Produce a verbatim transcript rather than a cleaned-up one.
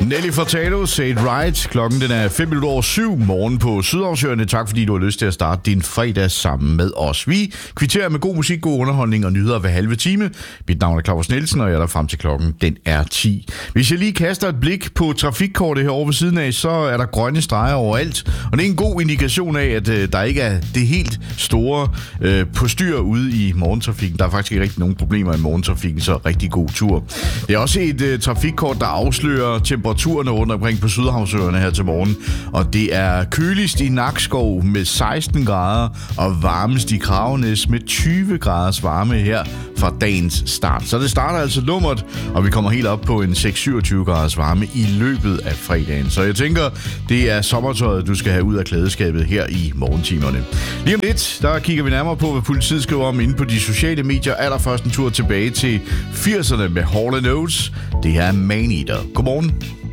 Nelly Furtado, Say It Right. Klokken den er fem minutter over syv morgen på Sydhavnsøerne. Tak fordi du har lyst til at starte din fredag sammen med os. Vi kvitterer med god musik, god underholdning og nyheder hver halve time. Mit navn er Claus Nielsen, og jeg er der frem til klokken den er ti. Hvis jeg lige kaster et blik på trafikkortet herovre ved siden af, så er der grønne streger overalt. Og det er en god indikation af, at øh, der ikke er det helt store øh, på styr ude i morgentrafikken. Der er faktisk ikke rigtig nogen problemer i morgentrafikken, så rigtig god tur. Det er også et øh, trafikkort, der afslører temperaturerne rundt omkring på Sydhavnsøerne her til morgen. Og det er køligst i Nakskov med seksten grader og varmest i Kragenæs med tyve graders varme her fra dagens start. Så det starter altså lummert, og vi kommer helt op på en seks til syvogtyve graders varme i løbet af fredagen. Så jeg tænker, det er sommertøjet, du skal have ud af klædeskabet her i morgentimerne. Lige om lidt, der kigger vi nærmere på, hvad politiet skriver om inde på de sociale medier. Allerførst en tur tilbage til firserne med Hall and Oates. Det her er Man Eater. Godmorgen.